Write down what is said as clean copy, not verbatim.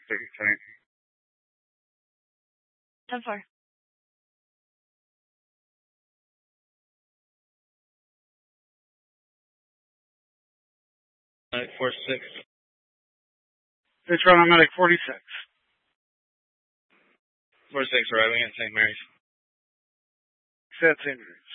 Take your time. 10-4. 46. Central Medic 46. 46 arriving at St. Mary's. Said St. Mary's.